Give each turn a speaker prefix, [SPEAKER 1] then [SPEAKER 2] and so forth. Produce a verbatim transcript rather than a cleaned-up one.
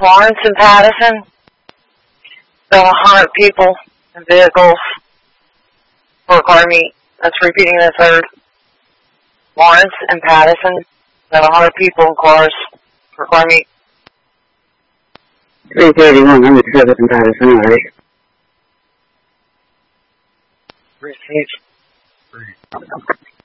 [SPEAKER 1] Lawrence and Patterson. About a hundred people and vehicles for a car meet. That's repeating the third. Lawrence and Patterson. About a hundred people in cars for a car meet.
[SPEAKER 2] three thirty-one, I'm at seventh and Patterson, all right.
[SPEAKER 1] Received.